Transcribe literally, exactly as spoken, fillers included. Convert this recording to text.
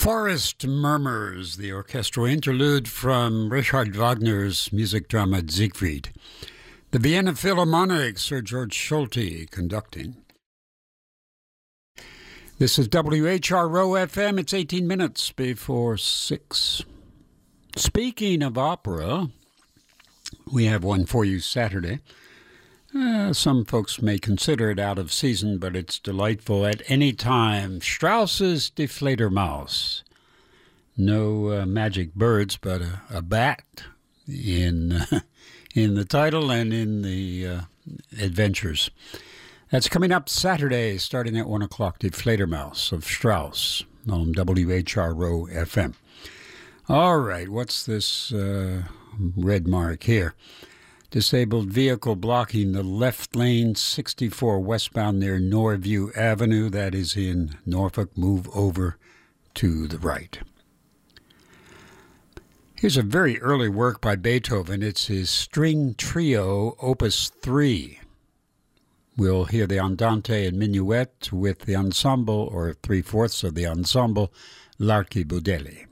Forest Murmurs, the orchestral interlude from Richard Wagner's music drama Siegfried. The Vienna Philharmonic, Sir George Solti conducting. This is W H R O F M. It's eighteen minutes before six. Speaking of opera, we have one for you Saturday. Uh, some folks may consider it out of season, but it's delightful at any time. Strauss's Die Fledermaus. No uh, magic birds, but a, a bat in uh, in the title and in the uh, adventures. That's coming up Saturday, starting at one o'clock. Die Fledermaus of Strauss on W H R O F M. All right, what's this uh, red mark here? Disabled vehicle blocking the left lane sixty-four westbound near Norview Avenue. That is in Norfolk. Move over to the right. Here's a very early work by Beethoven. It's his string trio, Opus three. We'll hear the Andante and Minuet with the ensemble, or three-fourths of the ensemble, L'Archibaudelli.